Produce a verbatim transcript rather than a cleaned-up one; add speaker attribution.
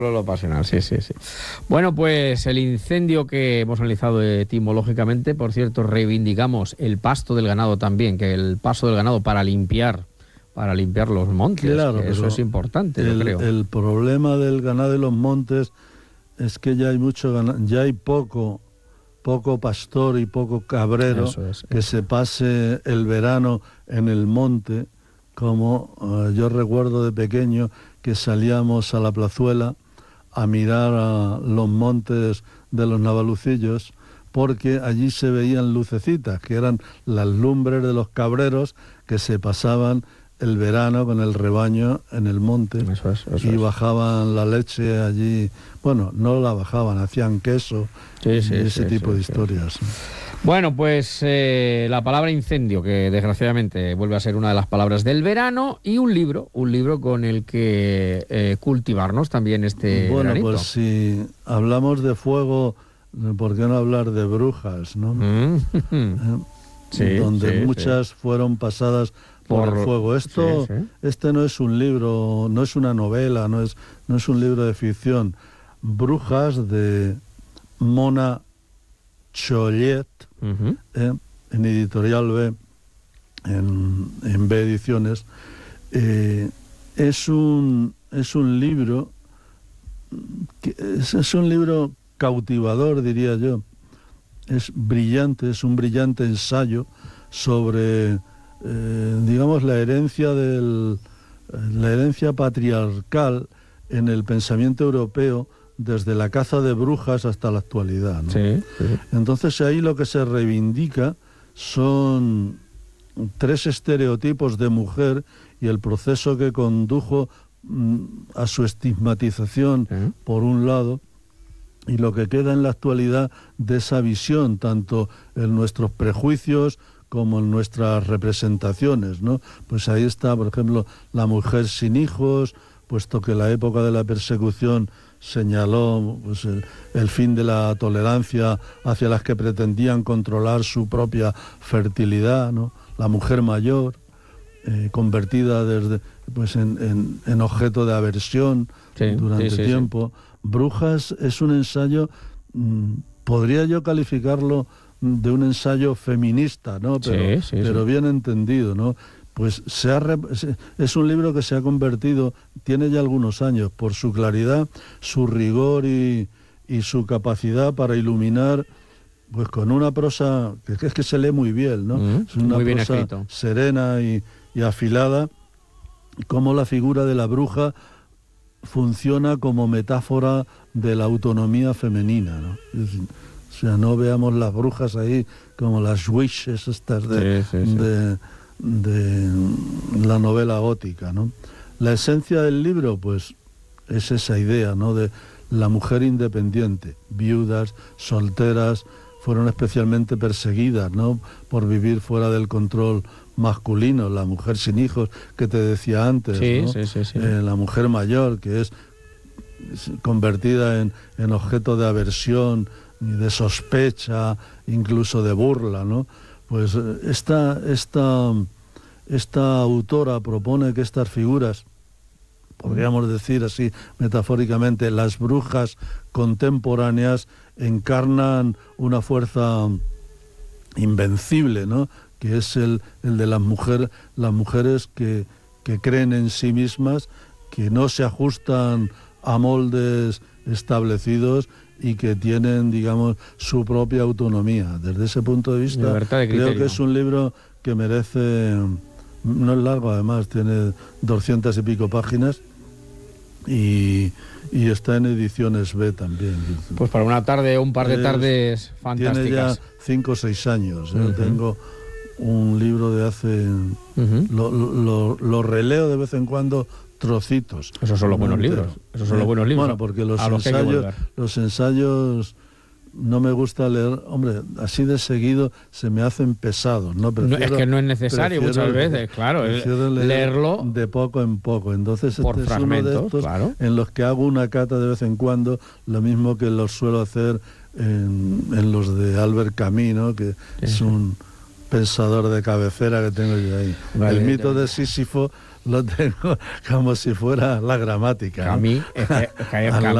Speaker 1: Lo pasional, sí, sí, sí. Bueno, pues el incendio que hemos analizado etimológicamente, por cierto, reivindicamos el pasto del ganado también, que el paso del ganado para limpiar, para limpiar los montes,
Speaker 2: claro,
Speaker 1: que eso es importante,
Speaker 2: el,
Speaker 1: yo creo.
Speaker 2: El problema del ganado y los montes es que ya hay mucho ganado, ya hay poco, poco pastor y poco cabrero
Speaker 1: Eso es,
Speaker 2: que
Speaker 1: eso.
Speaker 2: se pase el verano en el monte, como uh, yo recuerdo de pequeño que salíamos a la plazuela a mirar a los montes de los Navalucillos, porque allí se veían lucecitas, que eran las lumbres de los cabreros que se pasaban el verano con el rebaño en el monte.
Speaker 1: Eso es, eso
Speaker 2: y
Speaker 1: es.
Speaker 2: bajaban la leche allí, bueno, no la bajaban, hacían queso,
Speaker 1: sí, sí,
Speaker 2: y ese
Speaker 1: sí,
Speaker 2: tipo
Speaker 1: sí,
Speaker 2: de
Speaker 1: sí.
Speaker 2: historias.
Speaker 1: Bueno, pues eh, la palabra incendio, que desgraciadamente vuelve a ser una de las palabras del verano, y un libro, un libro con el que eh, cultivarnos también este
Speaker 2: Bueno,
Speaker 1: veranito.
Speaker 2: pues si hablamos de fuego, ¿por qué no hablar de brujas, no?
Speaker 1: Mm.
Speaker 2: Eh,
Speaker 1: sí,
Speaker 2: donde
Speaker 1: sí,
Speaker 2: muchas
Speaker 1: sí.
Speaker 2: fueron pasadas por, por el fuego. Esto,
Speaker 1: sí, sí.
Speaker 2: este no es un libro, no es una novela, no es, no es un libro de ficción. Brujas de Mona Chollet,
Speaker 1: Uh-huh.
Speaker 2: eh, en Editorial B, en, en B Ediciones. Eh, es un es un libro que es, es un libro cautivador, diría yo. Es brillante, es un brillante ensayo sobre eh, digamos la herencia del la herencia patriarcal en el pensamiento europeo desde la caza de brujas hasta la actualidad, ¿no?
Speaker 1: Sí, sí.
Speaker 2: Entonces ahí lo que se reivindica son tres estereotipos de mujer y el proceso que condujo mm, a su estigmatización,
Speaker 1: Sí.
Speaker 2: por un lado, y lo que queda en la actualidad de esa visión, tanto en nuestros prejuicios como en nuestras representaciones, ¿no? Pues ahí está, por ejemplo, la mujer sin hijos, puesto que la época de la persecución señaló pues, el, el fin de la tolerancia hacia las que pretendían controlar su propia fertilidad, ¿no? La mujer mayor, eh, convertida desde, pues, en, en, en objeto de aversión
Speaker 1: Sí,
Speaker 2: durante
Speaker 1: sí, sí,
Speaker 2: tiempo. Sí. Brujas es un ensayo, mmm, podría yo calificarlo de un ensayo feminista, ¿no? Pero,
Speaker 1: sí, sí,
Speaker 2: pero
Speaker 1: sí.
Speaker 2: bien entendido, ¿no? Pues se ha, es un libro que se ha convertido, tiene ya algunos años, por su claridad, su rigor y, y su capacidad para iluminar, pues con una prosa que es que se lee muy bien, ¿no?
Speaker 1: Mm,
Speaker 2: es una
Speaker 1: muy bien
Speaker 2: prosa
Speaker 1: escrito.
Speaker 2: serena y, y afilada, como la figura de la bruja funciona como metáfora de la autonomía femenina, ¿no? Es decir, o sea, no veamos las brujas ahí como las witches estas de...
Speaker 1: Sí, sí, sí.
Speaker 2: de de la novela gótica, ¿no? La esencia del libro, pues, es esa idea, ¿no? De la mujer independiente, viudas, solteras, fueron especialmente perseguidas, ¿no? Por vivir fuera del control masculino, la mujer sin hijos, que te decía antes,
Speaker 1: Sí,
Speaker 2: ¿no?
Speaker 1: sí, sí, sí.
Speaker 2: Eh, la mujer mayor, que es convertida en, en objeto de aversión, de sospecha, incluso de burla, ¿no? Pues esta, esta, esta autora propone que estas figuras, podríamos decir así metafóricamente, las brujas contemporáneas encarnan una fuerza invencible, ¿no? Que es el, el de las mujeres, las mujeres que, que creen en sí mismas, que no se ajustan a moldes establecidos y que tienen, digamos, su propia autonomía. Desde ese punto de vista,
Speaker 1: Libertad de criterio.
Speaker 2: creo que es un libro que merece, no es largo además, tiene doscientas y pico páginas y, y está en Ediciones B también.
Speaker 1: Pues para una tarde o un par de
Speaker 2: Es,
Speaker 1: tardes fantásticas.
Speaker 2: Tiene ya cinco o seis años.
Speaker 1: Uh-huh.
Speaker 2: Yo tengo un libro de hace...
Speaker 1: Uh-huh.
Speaker 2: Lo, lo, lo releo de vez en cuando, trocitos.
Speaker 1: Esos son los buenos
Speaker 2: entero.
Speaker 1: libros. Esos son los buenos libros.
Speaker 2: Bueno, porque los
Speaker 1: a los
Speaker 2: ensayos,
Speaker 1: que
Speaker 2: los ensayos no me gusta leer, hombre, así de seguido se me hacen pesados, ¿no? Prefiero,
Speaker 1: no es que no es necesario muchas veces, claro,
Speaker 2: leer
Speaker 1: leerlo
Speaker 2: de poco en poco. Entonces
Speaker 1: por
Speaker 2: este es uno de estos
Speaker 1: claro.
Speaker 2: en los que hago una cata de vez en cuando, lo mismo que los suelo hacer en, en los de Albert Camus, ¿no? Que sí, es un pensador de cabecera que tengo yo ahí. Vale, el mito de Sísifo lo tengo como si fuera la gramática.
Speaker 1: A
Speaker 2: ¿no?
Speaker 1: mí, es que, es que,
Speaker 2: Al